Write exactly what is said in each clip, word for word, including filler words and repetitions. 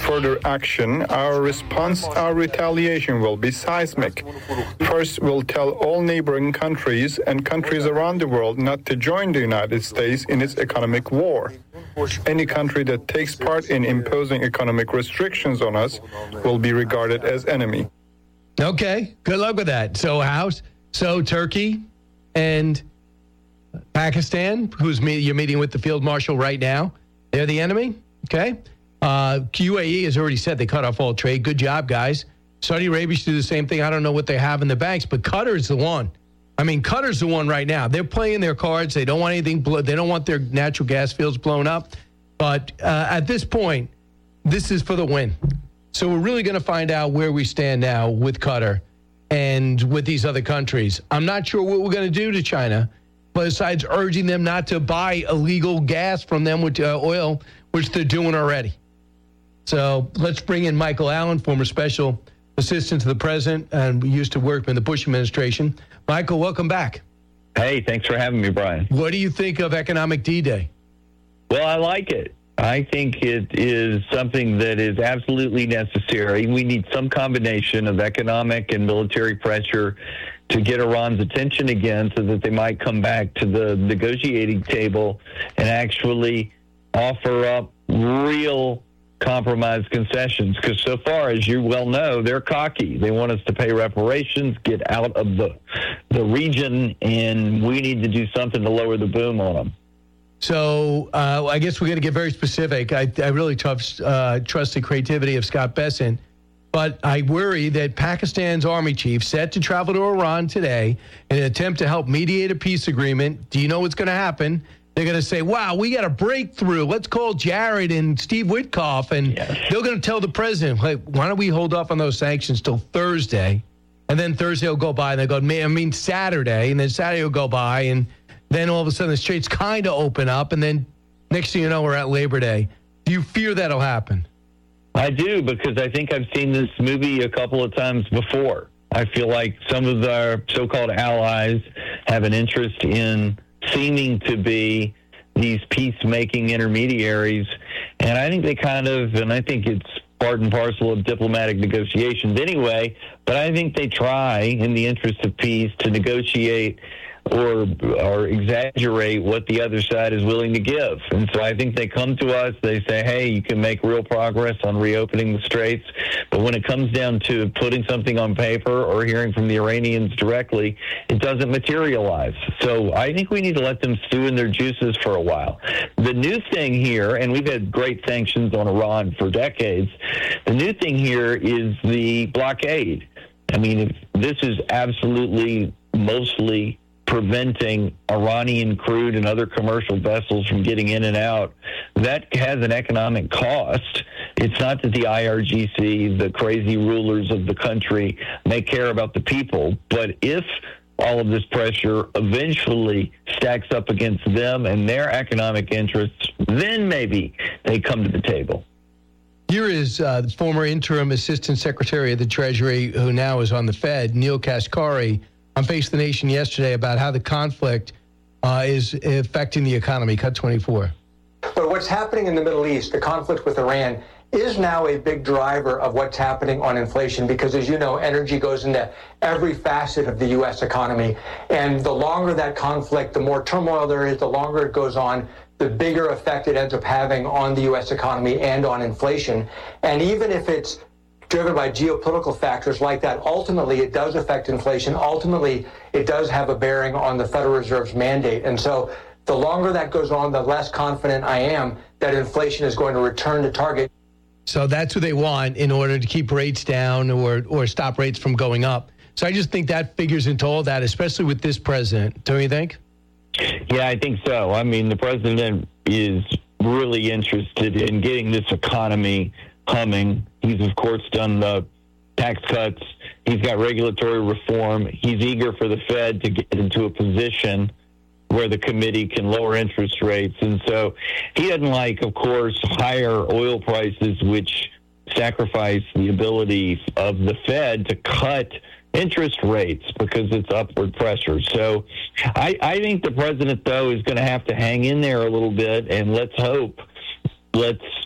further action, our response, our retaliation will be seismic. First, we'll tell all neighboring countries and countries around the world not to join the United States in its economic war. Any country that takes part in imposing economic restrictions on us will be regarded as enemy. Okay, good luck with that. So, House, so Turkey and Pakistan, who's me, you're meeting with the field marshal right now, they're the enemy, okay? Uh, U A E has already said they cut off all trade. Good job, guys. Saudi Arabia should do the same thing. I don't know what they have in the banks, but Qatar's the one. I mean, Qatar's the one right now. They're playing their cards. They don't want anything. Blow, they don't want their natural gas fields blown up. But uh, at this point, this is for the win. So we're really going to find out where we stand now with Qatar and with these other countries. I'm not sure what we're going to do to China, besides urging them not to buy illegal gas from them with uh, oil, which they're doing already. So let's bring in Michael Allen, former special assistant to the president, and we used to work in the Bush administration. Michael, welcome back. Hey, thanks for having me, Brian. What do you think of Economic D-Day? Well, I like it. I think it is something that is absolutely necessary. We need some combination of economic and military pressure to get Iran's attention again so that they might come back to the negotiating table and actually offer up real compromise concessions, because so far, as you well know, they're cocky. They want us to pay reparations, get out of the the region, and we need to do something to lower the boom on them. So uh, I guess we're going to get very specific. I, I really trust, uh, trust the creativity of Scott Bessent, but I worry that Pakistan's army chief set to travel to Iran today in an attempt to help mediate a peace agreement. Do you know what's going to happen? They're going to say, wow, we got a breakthrough. Let's call Jared and Steve Witkoff. And yes. They're going to tell the president, hey, why don't we hold off on those sanctions till Thursday? And then Thursday will go by, and they go, I mean, Saturday. And then Saturday will go by, and then all of a sudden the straits kind of open up. And then next thing you know, we're at Labor Day. Do you fear that'll happen? I do, because I think I've seen this movie a couple of times before. I feel like some of our so-called allies have an interest in seeming to be these peacemaking intermediaries. And I think they kind of, and I think it's part and parcel of diplomatic negotiations anyway, but I think they try, in the interest of peace, to negotiate or or exaggerate what the other side is willing to give. And so I think they come to us, they say, hey, you can make real progress on reopening the straits, but when it comes down to putting something on paper or hearing from the Iranians directly, it doesn't materialize. So I think we need to let them stew in their juices for a while. The new thing here, and we've had great sanctions on Iran for decades, the new thing here is the blockade. I mean, this is absolutely mostly preventing Iranian crude and other commercial vessels from getting in and out. That has an economic cost. It's not that the I R G C, the crazy rulers of the country, may care about the people, but if all of this pressure eventually stacks up against them and their economic interests, then maybe they come to the table. Here is uh, the former interim assistant secretary of the Treasury, who now is on the Fed, Neil Kashkari, on Face the Nation yesterday about how the conflict uh, is affecting the economy. Cut twenty-four. But what's happening in the Middle East, the conflict with Iran, is now a big driver of what's happening on inflation because, as you know, energy goes into every facet of the U S economy. And the longer that conflict, the more turmoil there is, the longer it goes on, the bigger effect it ends up having on the U S economy and on inflation. And even if it's driven by geopolitical factors like that, ultimately it does affect inflation. Ultimately, it does have a bearing on the Federal Reserve's mandate. And so the longer that goes on, the less confident I am that inflation is going to return to target. So that's what they want in order to keep rates down or, or stop rates from going up. So I just think that figures into all that, especially with this president. Don't you think? Yeah, I think so. I mean, the president is really interested in getting this economy humming. He's, of course, done the tax cuts. He's got regulatory reform. He's eager for the Fed to get into a position where the committee can lower interest rates. And so he doesn't like, of course, higher oil prices, which sacrifice the ability of the Fed to cut interest rates because it's upward pressure. So I, I think the president, though, is going to have to hang in there a little bit, and let's hope, let's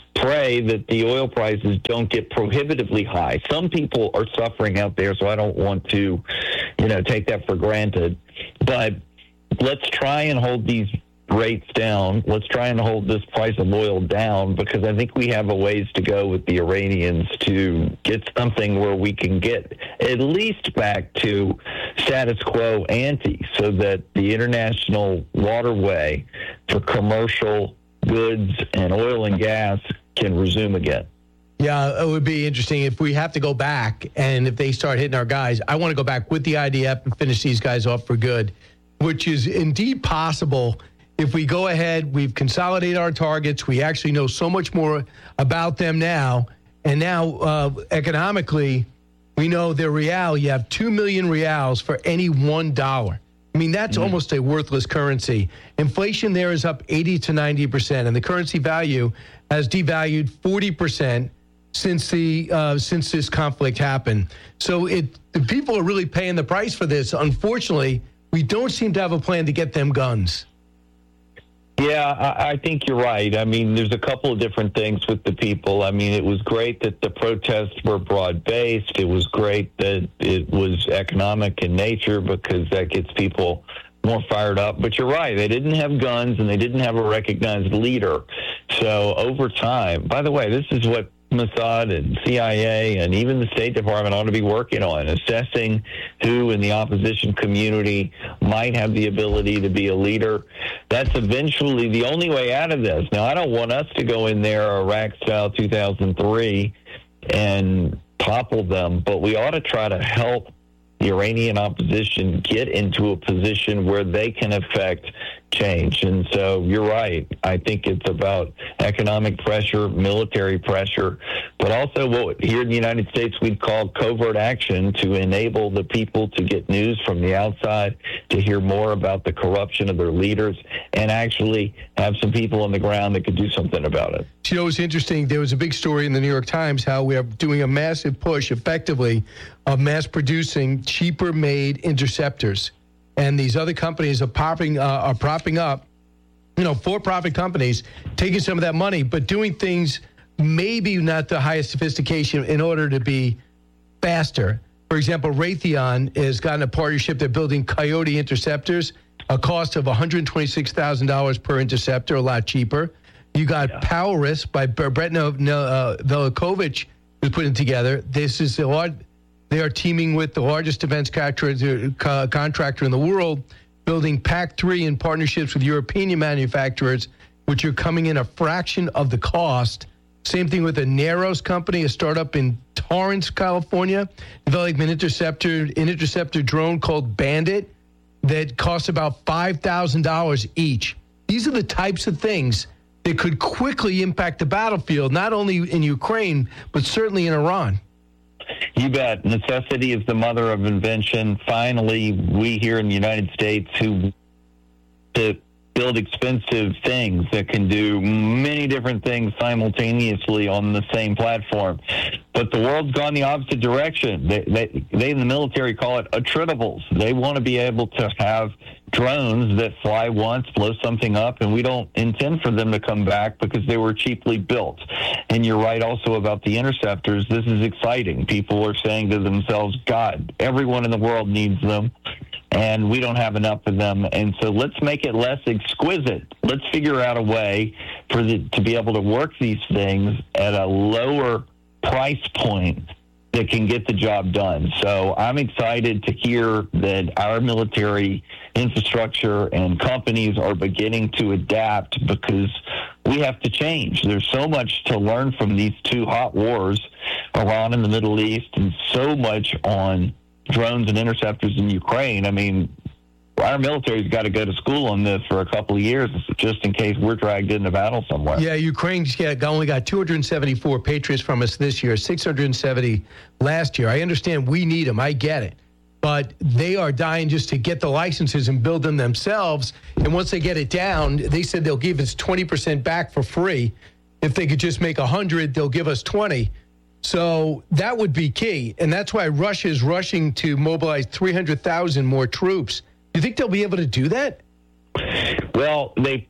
pray that the oil prices don't get prohibitively high. Some people are suffering out there, so I don't want to, you know, take that for granted. But let's try and hold these rates down. Let's try and hold this price of oil down, because I think we have a ways to go with the Iranians to get something where we can get at least back to status quo ante, so that the international waterway for commercial goods and oil and gas can resume again. Yeah, it would be interesting if we have to go back, and if they start hitting our guys. I want to go back with the I D F and finish these guys off for good, which is indeed possible. If we go ahead, we've consolidated our targets. We actually know so much more about them now. And now, uh, economically, we know their real. You have two million reals for any one dollar. I mean, that's mm-hmm. almost a worthless currency. Inflation there is up eighty to ninety percent, and the currency value has devalued forty percent since the uh, since this conflict happened. So it the people are really paying the price for this. Unfortunately, we don't seem to have a plan to get them guns. Yeah, I, I think you're right. I mean, there's a couple of different things with the people. I mean, it was great that the protests were broad-based. It was great that it was economic in nature, because that gets people more fired up. But you're right. They didn't have guns, and they didn't have a recognized leader. So over time, by the way, this is what Mossad and C I A and even the State Department ought to be working on, assessing who in the opposition community might have the ability to be a leader. That's eventually the only way out of this. Now, I don't want us to go in there Iraq-style two thousand three and topple them, but we ought to try to help the Iranian opposition get into a position where they can affect change. And so you're right. I think it's about economic pressure, military pressure, but also what here in the United States we'd call covert action, to enable the people to get news from the outside, to hear more about the corruption of their leaders, and actually have some people on the ground that could do something about it. You know, it's interesting. There was a big story in the New York Times how we are doing a massive push, effectively, of mass producing cheaper made interceptors. And these other companies are popping, uh, are propping up, you know, for-profit companies, taking some of that money, but doing things maybe not the highest sophistication in order to be faster. For example, Raytheon has gotten a partnership. They're building Coyote interceptors, a cost of one hundred twenty-six thousand dollars per interceptor, a lot cheaper. You got yeah. Powerus by Brett no- no- uh, Velikovich, who's putting together. This is a lot. They are teaming with the largest defense contractor, uh, contractor in the world, building P A C three in partnerships with European manufacturers, which are coming in a fraction of the cost. Same thing with a Narrows company, a startup in Torrance, California, developing an interceptor, an interceptor drone called Bandit that costs about five thousand dollars each. These are the types of things that could quickly impact the battlefield, not only in Ukraine, but certainly in Iran. You bet. Necessity is the mother of invention. Finally, we here in the United States who to build expensive things that can do many different things simultaneously on the same platform. But the world's gone the opposite direction. They, they, they in the military call it attritables. They want to be able to have drones that fly once, blow something up, and we don't intend for them to come back because they were cheaply built. And you're right also about the interceptors. This is exciting. People are saying to themselves, God, everyone in the world needs them, and we don't have enough of them. And so let's make it less exquisite. Let's figure out a way for the, to be able to work these things at a lower price point that can get the job done. So I'm excited to hear that our military infrastructure and companies are beginning to adapt, because we have to change. There's so much to learn from these two hot wars, Iran and the Middle East, and so much on drones and interceptors in Ukraine. I mean, our military's got to go to school on this for a couple of years, just in case we're dragged into battle somewhere. Yeah, Ukraine's got, only got two hundred seventy-four Patriots from us this year, six hundred seventy last year. I understand we need them. I get it. But they are dying just to get the licenses and build them themselves. And once they get it down, they said they'll give us twenty percent back for free. If they could just make one hundred, they'll give us twenty. So that would be key. And that's why Russia is rushing to mobilize three hundred thousand more troops. Do you think they'll be able to do that? Well, they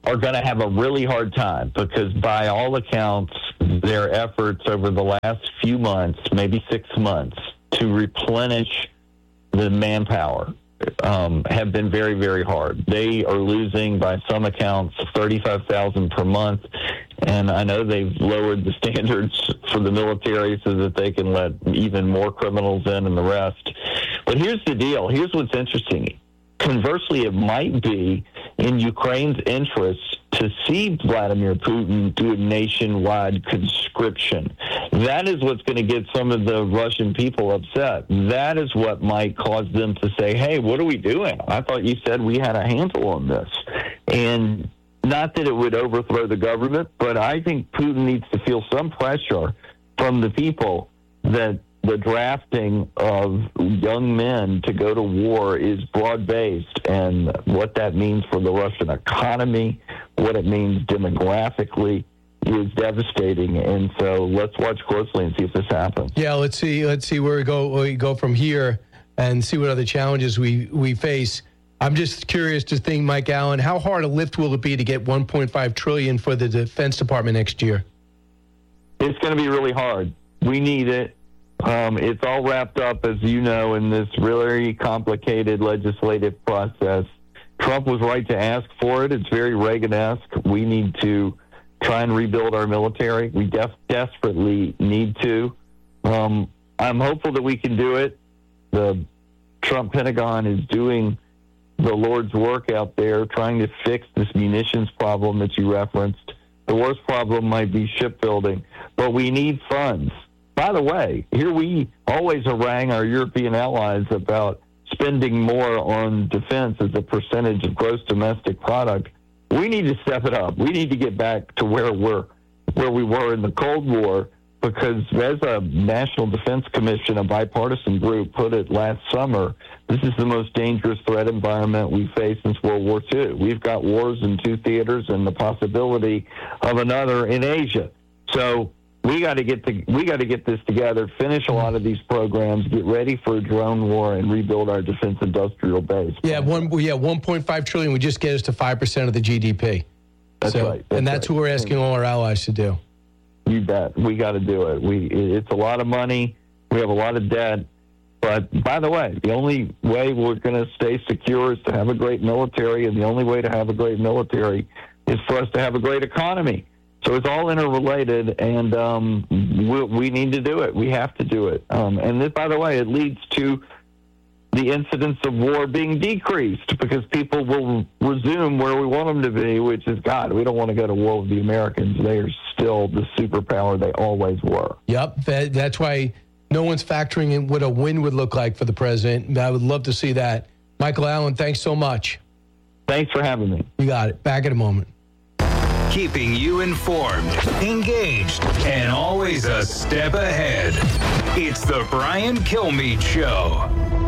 are going to have a really hard time because by all accounts, their efforts over the last few months, maybe six months, to replenish the manpower um, have been very, very hard. They are losing, by some accounts, thirty-five thousand per month. And I know they've lowered the standards for the military so that they can let even more criminals in and the rest. But here's the deal. Here's what's interesting. Conversely, it might be in Ukraine's interest to see Vladimir Putin do a nationwide conscription. That is what's going to get some of the Russian people upset. That is what might cause them to say, hey, what are we doing? I thought you said we had a handle on this. And not that it would overthrow the government, but I think Putin needs to feel some pressure from the people that the drafting of young men to go to war is broad-based, and what that means for the Russian economy, what it means demographically, is devastating. And so let's watch closely and see if this happens. Yeah, let's see. Let's see where we go. Where we go from here, and see what other challenges we we face. I'm just curious to think, Mike Allen, how hard a lift will it be to get one point five trillion dollars for the Defense Department next year? It's going to be really hard. We need it. Um, it's all wrapped up, as you know, in this really complicated legislative process. Trump was right to ask for it. It's very Reagan-esque. We need to try and rebuild our military. We def- desperately need to. Um, I'm hopeful that we can do it. The Trump Pentagon is doing the Lord's work out there, trying to fix this munitions problem that you referenced. The worst problem might be shipbuilding, but we need funds. By the way, here we always harangue our European allies about spending more on defense as a percentage of gross domestic product. We need to step it up. We need to get back to where we're where we were in the Cold War, because as a National Defense Commission, a bipartisan group, put it last summer, this is the most dangerous threat environment we've faced since World War Two. We've got wars in two theaters and the possibility of another in Asia. So we got to get the, we got to get this together, finish a lot of these programs, get ready for a drone war, and rebuild our defense industrial base. Yeah, one yeah one point five trillion would just get us to five percent of the G D P. That's so, right. That's and that's right. what we're asking all our allies to do. You bet. We got to do it. We it's a lot of money. We have a lot of debt. But by the way, the only way we're going to stay secure is to have a great military, and the only way to have a great military is for us to have a great economy. So it's all interrelated, and um, we, we need to do it. We have to do it. Um, and this, by the way, it leads to the incidence of war being decreased, because people will resume where we want them to be, which is, God, we don't want to go to war with the Americans. They are still the superpower they always were. Yep, that, that's why no one's factoring in what a win would look like for the president. I would love to see that. Michael Allen, thanks so much. Thanks for having me. You got it. Back in a moment. Keeping you informed, engaged, and always a step ahead. It's the Brian Kilmeade Show.